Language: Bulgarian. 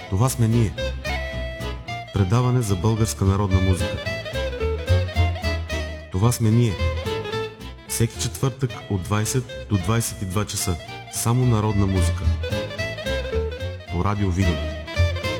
Това сме ние. Предаване за българска народна музика. Това сме ние. Всеки четвъртък от 20 до 22 часа. Само народна музика. По радио Видин.